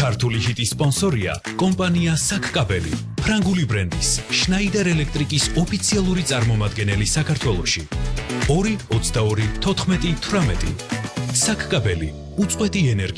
ქართული ჰიტის სპონსორია კომპანია საკკაბელი, ფრანგული ბრენდის შნაიდერ ელექტრიკის ოფიციალური წარმომადგენელი საქართველოში. 2 22 14 18 საკკაბელი, უწყვეტი ენერგია.